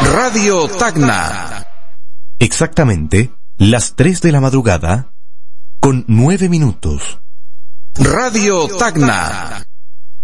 Radio Tacna. Exactamente las 3 de la madrugada, con 9 minutos. Radio Tacna.